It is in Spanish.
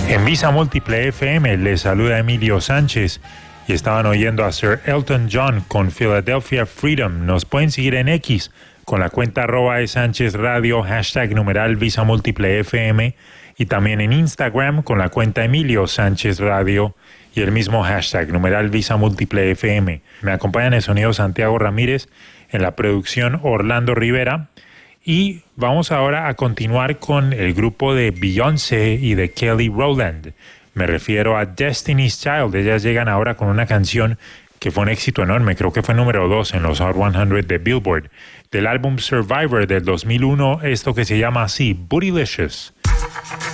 En Visa Múltiple FM les saluda Emilio Sánchez y estaban oyendo a Sir Elton John con Philadelphia Freedom. Nos pueden seguir en X con la cuenta @sánchez_radio, #numeral Visa Múltiple FM, y también en Instagram con la cuenta Emilio Sánchez Radio y el mismo hashtag numeral Visa Múltiple FM. Me acompaña en el sonido Santiago Ramírez, en la producción Orlando Rivera. Y vamos ahora a continuar con el grupo de Beyoncé y de Kelly Rowland. Me refiero a Destiny's Child. Ellas llegan ahora con una canción que fue un éxito enorme, creo que fue número 2 en los Hot 100 de Billboard. Del álbum Survivor del 2001, esto que se llama así, Bootylicious.